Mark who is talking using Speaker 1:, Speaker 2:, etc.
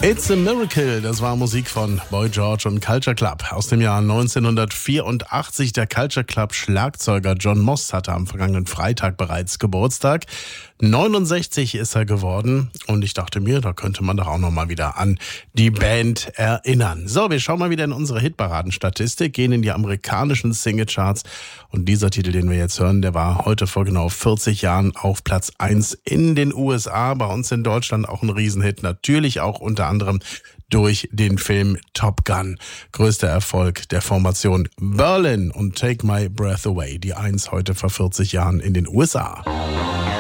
Speaker 1: It's a Miracle, das war Musik von Boy George und Culture Club aus dem Jahr 1984. Der Culture Club Schlagzeuger John Moss hatte am vergangenen Freitag bereits Geburtstag. 69 ist er geworden und ich dachte mir, da könnte man doch auch noch mal wieder an die Band erinnern. So, wir schauen mal wieder in unsere Hitparadenstatistik, gehen in die amerikanischen Singlecharts und dieser Titel, den wir jetzt hören, der war heute vor genau 40 Jahren auf Platz 1 in den USA, bei uns in Deutschland auch ein Riesenhit, natürlich auch unter anderem durch den Film Top Gun. Größter Erfolg der Formation Berlin und Take My Breath Away, die 1 heute vor 40 Jahren in den USA.